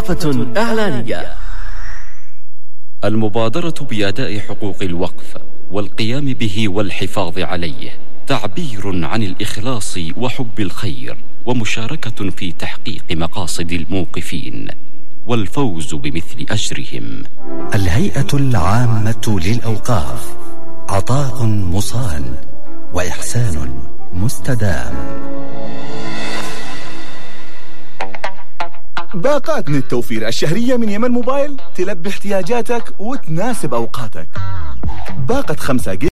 وقفة إعلانية. المبادرة بأداء حقوق الوقف والقيام به والحفاظ عليه تعبير عن الإخلاص وحب الخير، ومشاركة في تحقيق مقاصد الموقفين والفوز بمثل أجرهم. الهيئة العامة للأوقاف، عطاء مصان وإحسان مستدام. باقات نت التوفير الشهرية من يمن موبايل تلبي احتياجاتك وتناسب أوقاتك. باقة 5